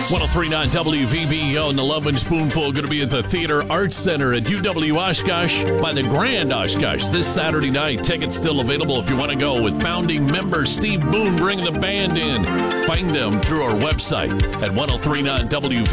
1039 WVBO and the Lovin' Spoonful going to be at the Theater Arts Center at UW Oshkosh by the Grand Oshkosh this Saturday night. Tickets still available if you want to go, with founding member Steve Boone bringing the band in. Find them through our website at 1039WVBO.com.